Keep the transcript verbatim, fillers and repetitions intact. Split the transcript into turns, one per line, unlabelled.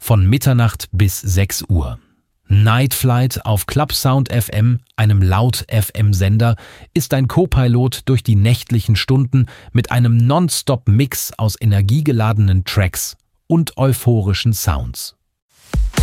von Mitternacht bis sechs Uhr. Night Flight auf Clubsound F M, einem Laut-F M-Sender, ist ein Co-Pilot durch die nächtlichen Stunden mit einem Non-Stop-Mix aus energiegeladenen Tracks und euphorischen Sounds.